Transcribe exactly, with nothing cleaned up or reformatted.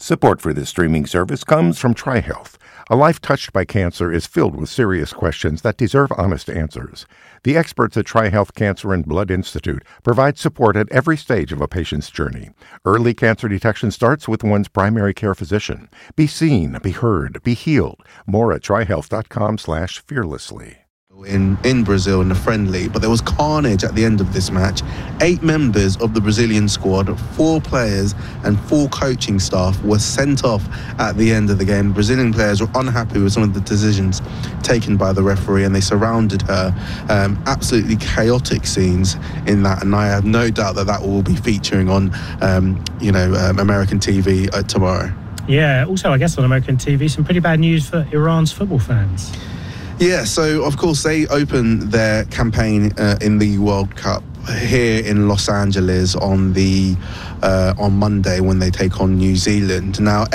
Support for this streaming service comes from TriHealth. A life touched by cancer is filled with serious questions that deserve honest answers. The experts at TriHealth Cancer and Blood Institute provide support at every stage of a patient's journey. Early cancer detection starts with one's primary care physician. Be seen, be heard, be healed. More at trihealth.com slash fearlessly. In, in Brazil in the friendly, but there was carnage at the end of this match. Eight members of the Brazilian squad, four players and four coaching staff were sent off at the end of the game. Brazilian players were unhappy with some of the decisions taken by the referee and they surrounded her. Um, absolutely chaotic scenes in that, and I have no doubt that that will be featuring on um, you know um, American T V uh, tomorrow. Yeah, also I guess on American T V some pretty bad news for Iran's football fans. Yeah, so of course they open their campaign uh, in the World Cup here in Los Angeles on the uh, on Monday when they take on New Zealand. Now,